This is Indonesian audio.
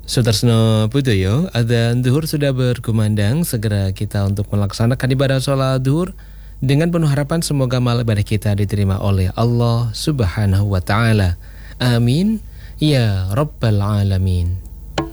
Sudarsno Pudoyo, adzan zuhur sudah berkumandang. Segera kita untuk melaksanakan ibadah sholat zuhur dengan penuh harapan semoga amal ibadah kita diterima oleh Allah Subhanahu wa Ta'ala. Amin ya Rabbal Alamin.